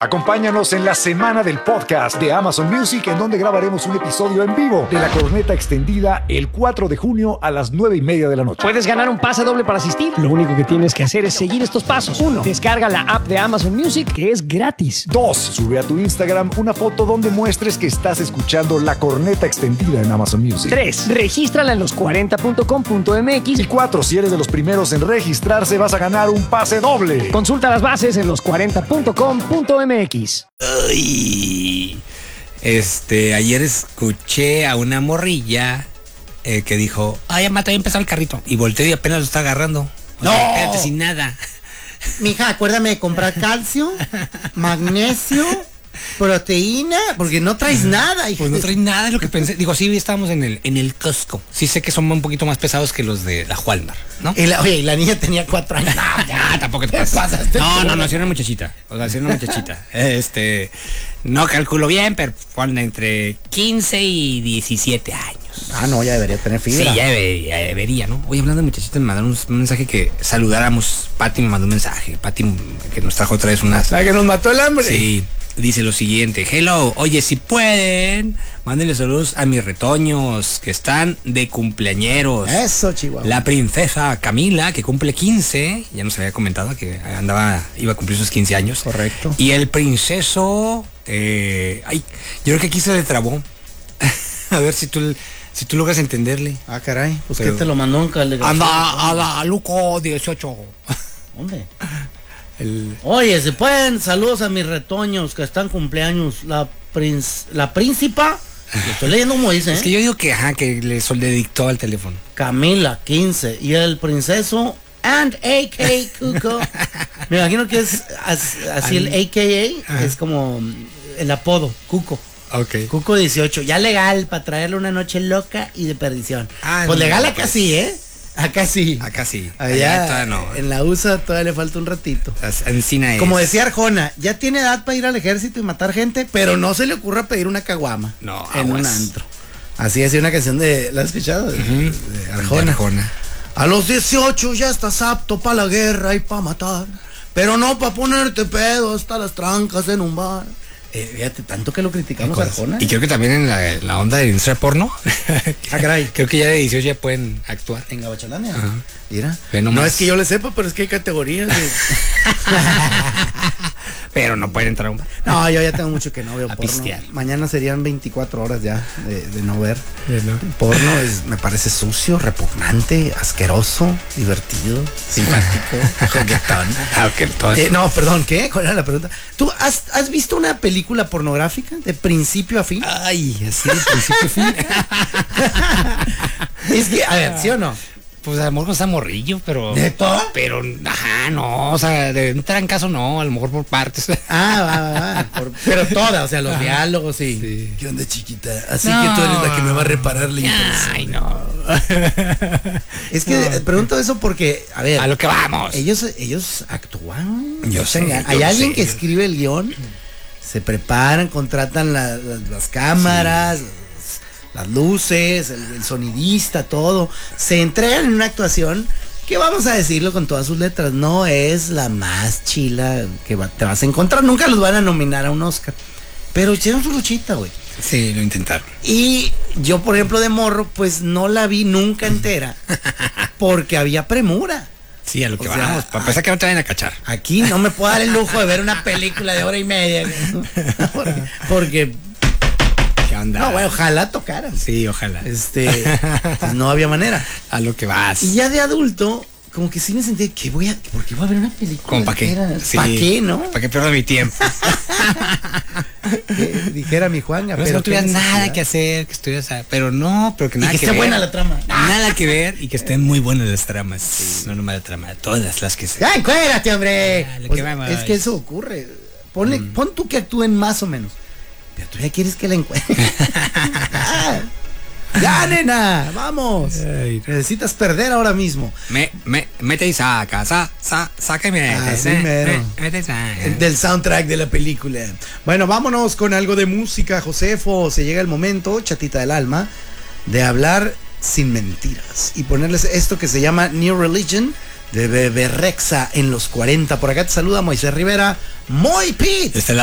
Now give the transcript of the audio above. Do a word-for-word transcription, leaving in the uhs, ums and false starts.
Acompáñanos en la semana del podcast de Amazon Music, en donde grabaremos un episodio en vivo de La Corneta Extendida el cuatro de junio a las nueve y media de la noche. Puedes ganar un pase doble para asistir. Lo único que tienes que hacer es seguir estos pasos. Uno, descarga la app de Amazon Music, que es gratis. Dos, sube a tu Instagram una foto donde muestres que estás escuchando La Corneta Extendida en Amazon Music. Tres, regístrala en los cuarenta punto com punto m x. Y cuatro, si eres de los primeros en registrarse, vas a ganar un pase doble. Consulta las bases en los cuarenta punto com punto m x. Ay, este, ayer escuché a una morrilla eh, que dijo, ay, mamá, todavía empezó el carrito. Y volteé y apenas lo está agarrando. O No. sea, espérate, sin nada. Mija, acuérdame de comprar calcio, magnesio, proteína, porque no traes nada. Hija. Pues no trae nada, es lo que pensé. Digo, sí, estábamos en el, en el Costco. Sí sé que son un poquito más pesados que los de la Walmart, ¿no? Y la, oye, y la niña tenía cuatro años. No, ya, tampoco te ¿Qué pasas. pasaste No, tú? no, no, si era una muchachita. O sea, si era una muchachita. Este, no calculo bien, pero pone entre quince y diecisiete años. Ah, no, ya debería tener fibra. Sí, ya debería, ya debería, ¿no? Oye, hablando de muchachitas, me mandaron un, un mensaje que saludáramos. Pati me mandó un mensaje. Pati, que nos trajo otra vez unas... ¿La que nos mató el hambre? Sí, dice lo siguiente. Hello, oye, si pueden, mándenle saludos a mis retoños que están de cumpleañeros. Eso, Chihuahua. La princesa Camila, que cumple quince, ya nos había comentado que andaba, iba a cumplir sus quince años. Correcto. Y el princeso, eh, ay, yo creo que aquí se le trabó. A ver si tú, si tú logras entenderle. Ah, caray. Pues Pero- ¿qué te lo mandó un calde? Anda, a la Luco dieciocho. ¿Dónde? El, Oye, si pueden, saludos a mis retoños que están cumpleaños. La princ- la príncipa, lo estoy leyendo como dice, ¿eh? es que yo digo que, ajá, que le soldedictó al teléfono. Camila, quince. Y el princeso and A K Cuco. Me imagino que es as- así el A K A, Ajá. es como el apodo, Cuco. Ok. Cuco dieciocho, ya legal para traerle una noche loca y de perdición. Ah, pues no, legal pues. acá sí, ¿eh? Acá sí. Acá sí. Allá, todavía no. en la U S A todavía le falta un ratito. Las- Encina es. Como decía Arjona, ya tiene edad para ir al ejército y matar gente, pero no se le ocurra pedir una caguama No, en un aguas. antro. Así decía una canción de, ¿la has escuchado? De, Ujú. de Arjona. De Arjona. A los dieciocho ya estás apto para la guerra y para matar, pero no para ponerte pedo hasta las trancas en un bar. Eh, fíjate, tanto que lo criticamos a Arjona. Y creo que también en la, la onda de industria porno. Ah, caray. Creo que ya de dieciocho ya pueden actuar. En Gabachalandia. Ajá. Mira. Ve No nomás. es que yo le sepa, pero es que hay categorías. de- Pero no pueden entrar a un bar. No, yo ya tengo mucho que no veo A porno. pistear. Mañana serían veinticuatro horas ya de, de no ver. Porno es, me parece sucio, repugnante, asqueroso, divertido, simpático, juguetón. Ah, ok, entonces. Eh, no, perdón, ¿qué? ¿Cuál era la pregunta? ¿Tú has, has visto una película pornográfica de principio a fin? Ay, así de principio a fin. Es que, a ver, ¿sí o no? Pues a lo mejor está morrillo, pero. ¿Neta? Pero, ajá, no, o sea, de un trancazo no, a lo mejor por partes. Ah, va, va, va. Por- pero toda, o sea, los Ajá. diálogos y... Sí. ¿Qué onda, chiquita? Así No. que tú eres la que me va a reparar la impresión. Ay, no. Es que eh, pregunto eso porque, a ver... A lo que vamos. Ellos, ellos actúan. Yo O sea, sé, Hay yo alguien sé. que escribe el guión, se preparan, contratan la- la- las cámaras, las luces, el, el sonidista, todo. Se entregan en una actuación que, vamos a decirlo con todas sus letras, no es la más chila que va- te vas a encontrar. Nunca los van a nominar a un Oscar. Pero hicieron su luchita, güey. Sí, lo intentaron. Y yo, por ejemplo, de morro, pues no la vi nunca entera porque había premura. Sí, a lo que O sea, vamos. Para empezar que no te vayan a cachar. Aquí no me puedo dar el lujo de ver una película de hora y media. Porque, porque ¿Qué onda? no, güey, ojalá tocaran. Sí, ojalá. Este, pues no había manera. A lo que vas. Y ya de adulto, como que sí me sentí que voy a, ¿por qué voy a ver una película? ¿Cómo para qué? entera? Sí. ¿Para qué, no? ¿Para qué pierdo mi tiempo? Que dijera mi Juanga, Pero si pero no tuvieras qué nada necesidad. que hacer, que estuvieras, a- pero no, pero que Y nada que que esté ver. buena la trama. Nada que ver y que estén muy buenas las tramas. No nomás la trama, todas las que se. ¡Ay, cuérate, hombre! Ah, lo Pues, que vamos. es que eso ocurre. Ponle, Pon tú que actúen más o menos. Pero tú ya quieres que la encuentres. Ah, ¡ya, nena! ¡Vamos! Ay. Necesitas perder ahora mismo. Me, me, mete y saca, sa, sa, saca y mete. Así me- mero. me- mete y saca. Del soundtrack de la película. Bueno, vámonos con algo de música, Josefo. Se llega el momento, chatita del alma, de hablar sin mentiras y ponerles esto que se llama New Religion de Bebe Rexha en los cuarenta. Por acá te saluda Moisés Rivera. Moy Pete. Este